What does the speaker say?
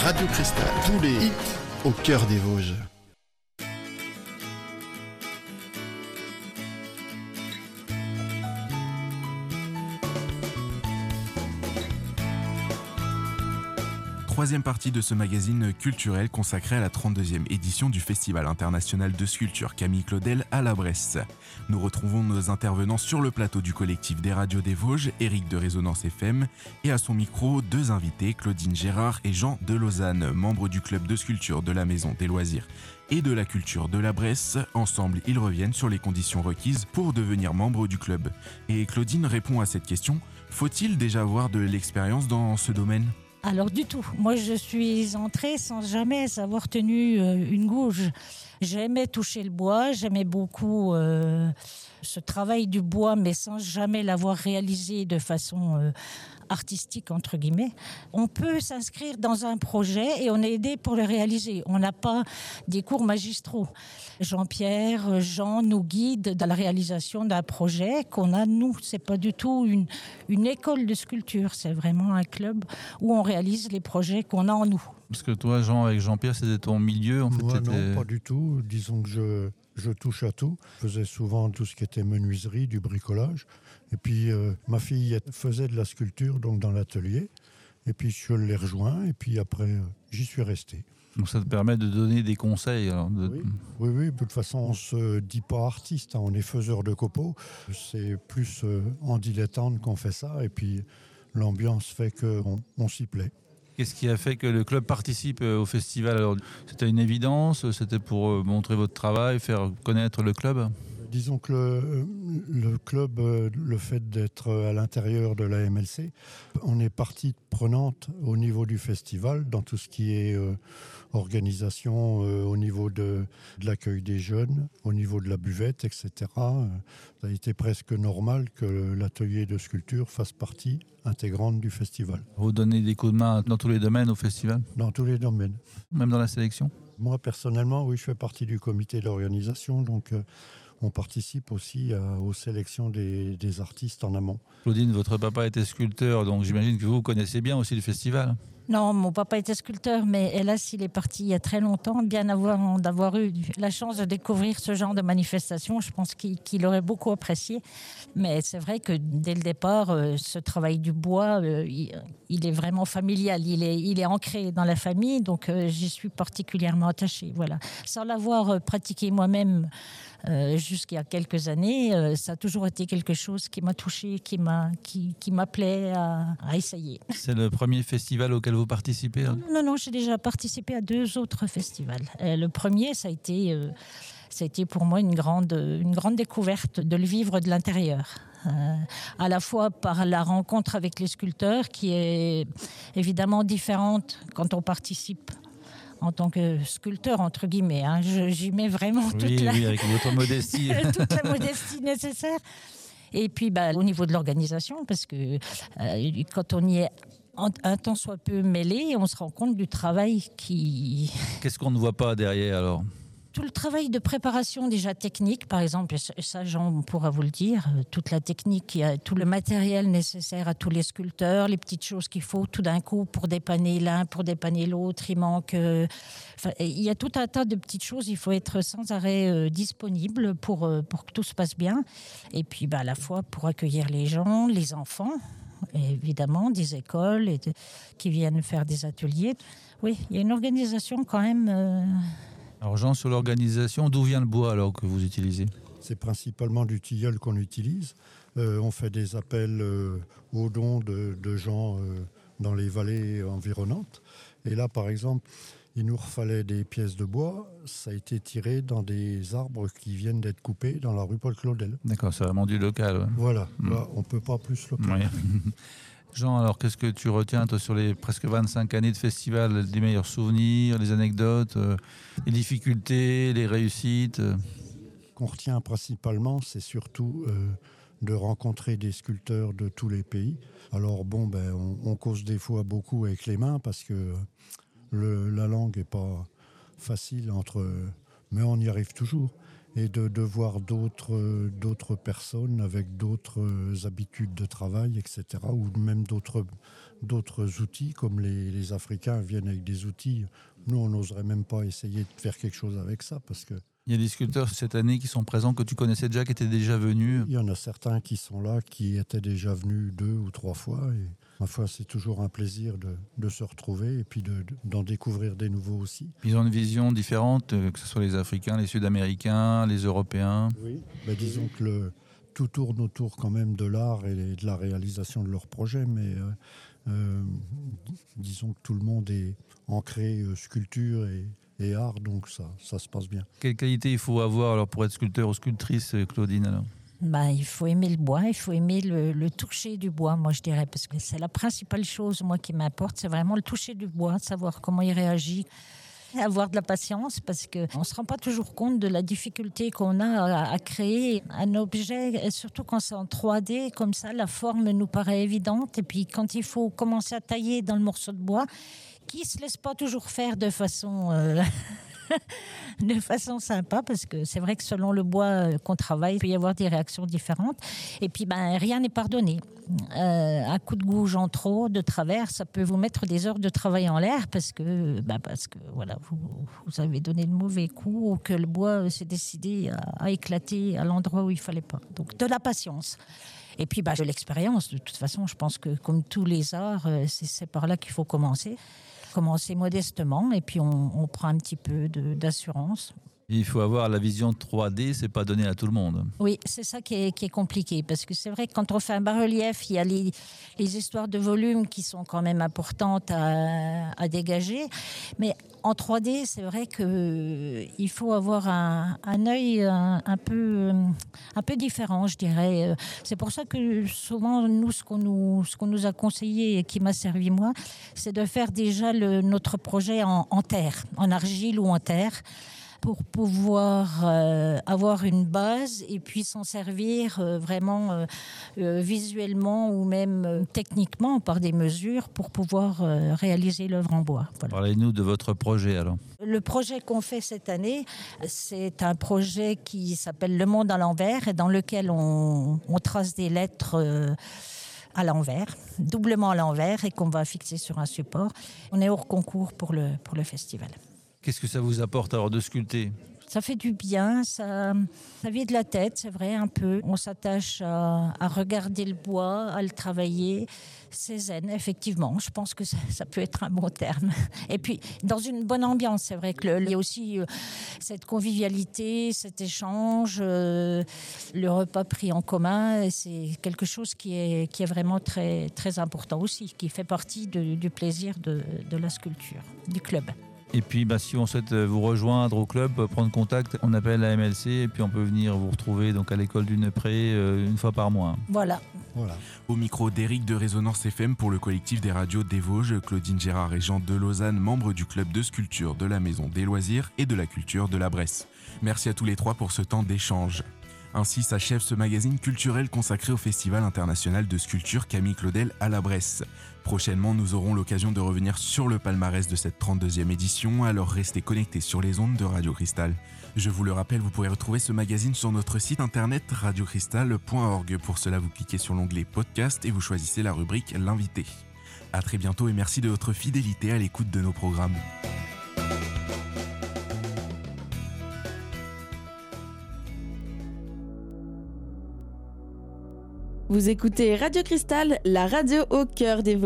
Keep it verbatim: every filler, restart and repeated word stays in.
Radio Cristal, tous les hits au cœur des Vosges. Troisième partie de ce magazine culturel consacré à la trente-deuxième édition du Festival international de sculpture Camille Claudel à la Bresse. Nous retrouvons nos intervenants sur le plateau du collectif des radios des Vosges, Eric de Résonance F M, et à son micro, deux invités, Claudine Gérard et Jean de Lausanne, membres du club de sculpture de la Maison des Loisirs et de la Culture de la Bresse. Ensemble, ils reviennent sur les conditions requises pour devenir membre du club. Et Claudine répond à cette question, faut-il déjà avoir de l'expérience dans ce domaine ? Alors du tout. Moi, je suis entrée sans jamais avoir tenu euh, une gouge. J'aimais toucher le bois, j'aimais beaucoup euh, ce travail du bois, mais sans jamais l'avoir réalisé de façon euh, artistique, entre guillemets. On peut s'inscrire dans un projet et on est aidé pour le réaliser. On n'a pas des cours magistraux. Jean-Pierre, Jean nous guide dans la réalisation d'un projet qu'on a, nous. C'est pas du tout une, une école de sculpture, c'est vraiment un club où on réalise les projets qu'on a en nous. Parce que toi, Jean, avec Jean-Pierre, c'était ton milieu en fait. Moi, t'étais... non, pas du tout. Disons que je, je touche à tout. Je faisais souvent tout ce qui était menuiserie, du bricolage. Et puis, euh, ma fille faisait de la sculpture donc dans l'atelier. Et puis, je l'ai rejoint. Et puis après, euh, j'y suis resté. Donc ça te permet de donner des conseils alors de... oui. oui, oui. De toute façon, on ne se dit pas artiste. Hein. On est faiseur de copeaux. C'est plus euh, en dilettante qu'on fait ça. Et puis, l'ambiance fait qu'on on s'y plaît. Qu'est-ce qui a fait que le club participe au festival ? Alors, c'était une évidence ? C'était pour montrer votre travail, faire connaître le club ? Disons que le, le club, le fait d'être à l'intérieur de la M L C, on est partie prenante au niveau du festival, dans tout ce qui est euh, organisation, euh, au niveau de, de l'accueil des jeunes, au niveau de la buvette, et cetera. Ça a été presque normal que l'atelier de sculpture fasse partie intégrante du festival. Vous donnez des coups de main dans tous les domaines au festival ? Dans tous les domaines. Même dans la sélection ? Moi, personnellement, oui, je fais partie du comité d'organisation, donc euh, on participe aussi à, aux sélections des, des artistes en amont. Claudine, votre papa était sculpteur, donc j'imagine que vous connaissez bien aussi le festival. Non, mon papa était sculpteur, mais hélas, il est parti il y a très longtemps. Bien avant d'avoir eu la chance de découvrir ce genre de manifestation, je pense qu'il, qu'il aurait beaucoup apprécié. Mais c'est vrai que dès le départ, euh, ce travail du bois, euh, il, il est vraiment familial. Il est, il est ancré dans la famille, donc euh, j'y suis particulièrement attachée. Voilà. Sans l'avoir euh, pratiqué moi-même euh, jusqu'à quelques années, euh, ça a toujours été quelque chose qui m'a touchée, qui, m'a, qui, qui m'appelait à, à essayer. C'est le premier festival auquel vous participez hein ? Non, non, j'ai déjà participé à deux autres festivals. Euh, le premier, ça a été, euh, ça a été pour moi une grande, une grande découverte de le vivre de l'intérieur. Euh, à la fois par la rencontre avec les sculpteurs, qui est évidemment différente quand on participe en tant que sculpteur, entre guillemets. Hein. Je, j'y mets vraiment oui, toute, la... oui, avec votre modestie. toute la modestie nécessaire. Et puis, bah, au niveau de l'organisation, parce que euh, quand on y est un tant soit peu mêlé, on se rend compte du travail qui... Qu'est-ce qu'on ne voit pas derrière alors ? Tout le travail de préparation déjà technique, par exemple, et ça Jean pourra vous le dire, toute la technique, tout le matériel nécessaire à tous les sculpteurs, les petites choses qu'il faut tout d'un coup pour dépanner l'un, pour dépanner l'autre, il manque... Euh, enfin, il y a tout un tas de petites choses, il faut être sans arrêt euh, disponible pour, euh, pour que tout se passe bien. Et puis bah, à la fois pour accueillir les gens, les enfants, et évidemment des écoles et de, qui viennent faire des ateliers. Oui, il y a une organisation quand même... Euh... Alors Jean, sur l'organisation, d'où vient le bois alors que vous utilisez ? C'est principalement du tilleul qu'on utilise. Euh, on fait des appels euh, aux dons de, de gens euh, dans les vallées environnantes. Et là, par exemple, il nous fallait des pièces de bois. Ça a été tiré dans des arbres qui viennent d'être coupés dans la rue Paul Claudel. D'accord, c'est vraiment du local. Ouais. Voilà, mmh. là, on ne peut pas plus le oui. Jean, alors qu'est-ce que tu retiens toi, sur les presque vingt-cinq années de festival, les meilleurs souvenirs, les anecdotes, euh, les difficultés, les réussites euh... Ce qu'on retient principalement, c'est surtout euh, de rencontrer des sculpteurs de tous les pays. Alors bon, ben, on, on cause des fois beaucoup avec les mains parce que le, la langue n'est pas facile, entre, mais on y arrive toujours. et de, de voir d'autres, d'autres personnes avec d'autres habitudes de travail, et cetera, ou même d'autres, d'autres outils, comme les, les Africains viennent avec des outils. Nous, on n'oserait même pas essayer de faire quelque chose avec ça, parce que Il y a des sculpteurs cette année qui sont présents, que tu connaissais déjà, qui étaient déjà venus. il y en a certains qui sont là, qui étaient déjà venus deux ou trois fois. Et ma foi, c'est toujours un plaisir de, de se retrouver et puis de, de, d'en découvrir des nouveaux aussi. Ils ont une vision différente, que ce soit les Africains, les Sud-Américains, les Européens. Oui. Ben, disons que le, tout tourne autour quand même de l'art et de la réalisation de leurs projets, mais euh, euh, disons que tout le monde est ancré euh, sculpture et et art, donc ça, ça se passe bien. Quelle qualité il faut avoir alors pour être sculpteur ou sculptrice, Claudine alors? Bah, il faut aimer le bois, il faut aimer le, le toucher du bois, moi je dirais, parce que c'est la principale chose moi qui m'importe, c'est vraiment le toucher du bois, savoir comment il réagit, avoir de la patience, parce qu'on ne se rend pas toujours compte de la difficulté qu'on a à, à créer un objet, et surtout quand c'est en trois D, comme ça, la forme nous paraît évidente, et puis quand il faut commencer à tailler dans le morceau de bois, qui ne se laisse pas toujours faire de façon, euh, de façon sympa, parce que c'est vrai que selon le bois qu'on travaille, il peut y avoir des réactions différentes. Et puis, ben, rien n'est pardonné. Euh, un coup de gouge en trop, de travers, ça peut vous mettre des heures de travail en l'air, parce que, ben, parce que voilà, vous, vous avez donné le mauvais coup, ou que le bois s'est décidé à, à éclater à l'endroit où il ne fallait pas. Donc, de la patience. Et puis, bah, de l'expérience. De toute façon, je pense que comme tous les arts, c'est, c'est par là qu'il faut commencer. Commencer modestement, et puis on, on prend un petit peu de, d'assurance. Il faut avoir la vision trois D, c'est pas donné à tout le monde. Oui, c'est ça qui est, qui est compliqué, parce que c'est vrai que quand on fait un bas-relief, il y a les, les histoires de volume qui sont quand même importantes à, à dégager, mais en trois D, c'est vrai qu'il faut avoir un, un œil un, un, peu, un peu différent, je dirais. C'est pour ça que souvent, nous, ce qu'on nous, ce qu'on nous a conseillé et qui m'a servi moi, c'est de faire déjà le, notre projet en, en terre, en argile ou en terre, pour pouvoir euh, avoir une base et puis s'en servir euh, vraiment euh, euh, visuellement ou même euh, techniquement par des mesures pour pouvoir euh, réaliser l'œuvre en bois. Voilà. Parlez-nous de votre projet alors. Le projet qu'on fait cette année, c'est un projet qui s'appelle Le Monde à l'envers et dans lequel on, on trace des lettres euh, à l'envers, doublement à l'envers et qu'on va fixer sur un support. On est hors concours pour le, pour le festival. Qu'est-ce que ça vous apporte alors de sculpter ? Ça fait du bien, ça, ça vide la tête, c'est vrai, un peu. On s'attache à, à regarder le bois, à le travailler. C'est zen, effectivement. Je pense que ça, ça peut être un bon terme. Et puis, dans une bonne ambiance, c'est vrai qu'il y a aussi euh, cette convivialité, cet échange, euh, le repas pris en commun. C'est quelque chose qui est, qui est vraiment très, très important aussi, qui fait partie de, du plaisir de, de la sculpture, du club. Et puis, bah, si on souhaite vous rejoindre au club, prendre contact, on appelle la M L C et puis on peut venir vous retrouver donc, à l'école du Neupré euh, une fois par mois. Voilà. Voilà. Au micro d'Éric de Résonance F M pour le collectif des radios des Vosges, Claudine Gérard et Jean de Lausanne, membres du club de sculpture de la Maison des Loisirs et de la Culture de la Bresse. Merci à tous les trois pour ce temps d'échange. Ainsi s'achève ce magazine culturel consacré au Festival international de sculpture Camille Claudel à la Bresse. Prochainement, nous aurons l'occasion de revenir sur le palmarès de cette trente-deuxième édition, alors restez connectés sur les ondes de Radio Cristal. Je vous le rappelle, vous pourrez retrouver ce magazine sur notre site internet radio cristal point org. Pour cela, vous cliquez sur l'onglet podcast et vous choisissez la rubrique L'invité. À très bientôt et merci de votre fidélité à l'écoute de nos programmes. Vous écoutez Radio Cristal, la radio au cœur des Vosges.